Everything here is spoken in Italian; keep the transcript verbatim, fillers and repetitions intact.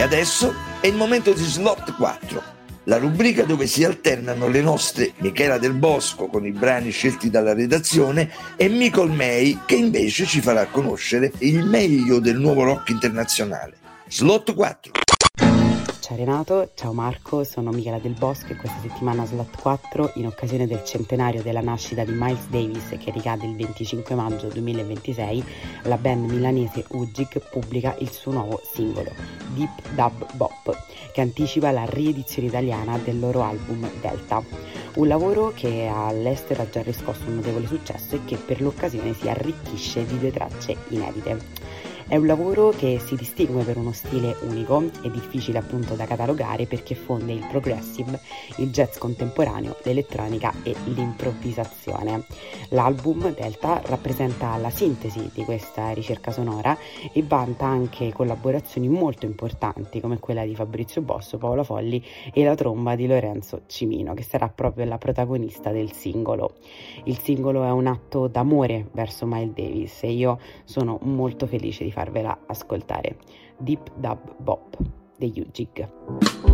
adesso è il momento di Slot quattro, la rubrica dove si alternano le nostre Michela Del Bosco con i brani scelti dalla redazione e Micol May che invece ci farà conoscere il meglio del nuovo rock internazionale. Slot quattro. Ciao Renato, ciao Marco, sono Michela Del Bosco e questa settimana Slot quattro, in occasione del centenario della nascita di Miles Davis che ricade il venticinque maggio duemilaventisei, la band milanese Ujig pubblica il suo nuovo singolo, Deep Dub Bop, che anticipa la riedizione italiana del loro album Delta. Un lavoro che all'estero ha già riscosso un notevole successo e che per l'occasione si arricchisce di due tracce inedite. È un lavoro che si distingue per uno stile unico e difficile appunto da catalogare perché fonde il progressive, il jazz contemporaneo, l'elettronica e l'improvvisazione. L'album Delta rappresenta la sintesi di questa ricerca sonora e vanta anche collaborazioni molto importanti come quella di Fabrizio Bosso, Paolo Folli e la tromba di Lorenzo Cimino, che sarà proprio la protagonista del singolo. Il singolo è un atto d'amore verso Miles Davis e io sono molto felice di farvela ascoltare. Deep Dub Bop degli Ujig.